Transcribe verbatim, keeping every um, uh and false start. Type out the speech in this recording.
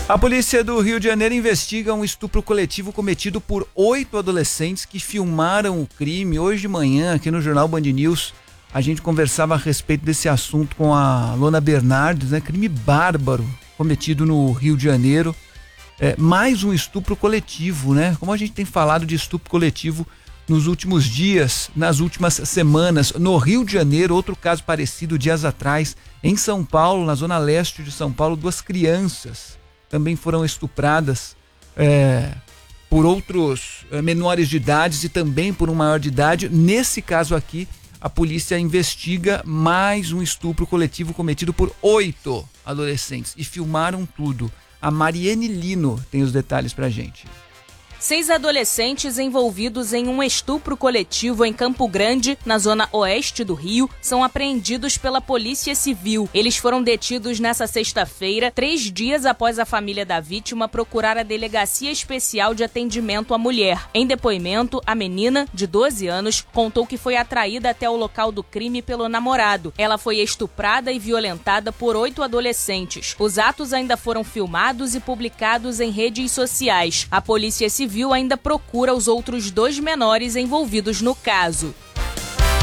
A polícia do Rio de Janeiro investiga um estupro coletivo cometido por oito adolescentes que filmaram o crime. Hoje de manhã, aqui no Jornal Band News, a gente conversava a respeito desse assunto com a Lona Bernardes, né? Crime bárbaro cometido no Rio de Janeiro. É, mais um estupro coletivo, né? Como a gente tem falado de estupro coletivo nos últimos dias, nas últimas semanas. No Rio de Janeiro, outro caso parecido dias atrás. Em São Paulo, na zona leste de São Paulo, duas crianças também foram estupradas é, por outros é, menores de idade e também por um maior de idade. Nesse caso aqui, a polícia investiga mais um estupro coletivo cometido por oito adolescentes e filmaram tudo. A Mariane Lino tem os detalhes pra gente. Seis adolescentes envolvidos em um estupro coletivo em Campo Grande, na zona oeste do Rio, são apreendidos pela Polícia Civil. Eles foram detidos nesta sexta-feira, três dias após a família da vítima procurar a Delegacia Especial de Atendimento à Mulher. Em depoimento, a menina, de doze anos, contou que foi atraída até o local do crime pelo namorado. Ela foi estuprada e violentada por oito adolescentes. Os atos ainda foram filmados e publicados em redes sociais. A Polícia Civil ainda procura os outros dois menores envolvidos no caso.